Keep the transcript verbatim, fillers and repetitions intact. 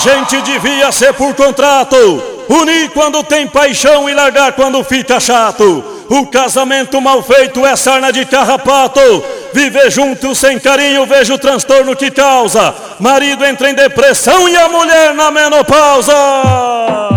gente devia ser por contrato, unir quando tem paixão e largar quando fica chato. O casamento mal feito é sarna de carrapato. Viver junto sem carinho, vejo o transtorno que causa. Marido entra em depressão e a mulher na menopausa.